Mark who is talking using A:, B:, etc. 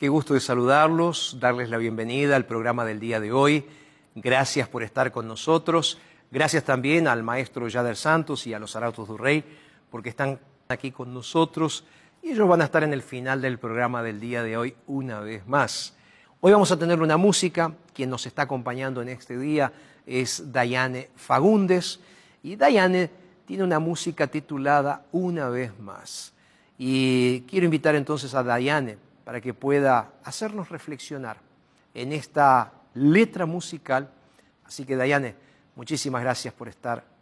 A: Qué gusto de saludarlos, darles la bienvenida al programa del día de hoy. Gracias por estar con nosotros. Gracias también al maestro Jader Santos y a los Arautos del Rey, porque están aquí con nosotros y ellos van a estar en el final del programa del día de hoy una vez más. Hoy vamos a tener una música. Quien nos está acompañando en este día es Dayane Fagundes, y Dayane tiene una música titulada Una vez más. Y quiero invitar entonces a Dayane para que pueda hacernos reflexionar en esta letra musical. Así que Dayane, muchísimas gracias por estar